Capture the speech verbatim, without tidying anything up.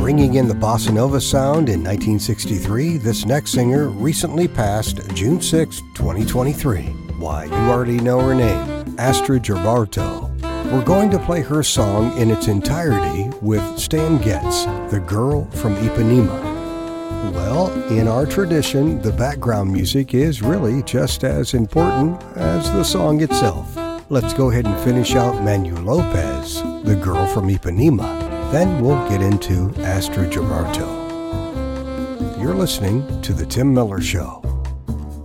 Bringing in the bossa nova sound in nineteen sixty-three, this next singer recently passed June sixth, twenty twenty-three. Why, you already know her name, Astrud Gilberto. We're going to play her song in its entirety with Stan Getz, The Girl from Ipanema. Well, in our tradition, the background music is really just as important as the song itself. Let's go ahead and finish out Manuel Lopez, The Girl from Ipanema. Then we'll get into Astrud Gilberto. You're listening to The Tim Miller Show.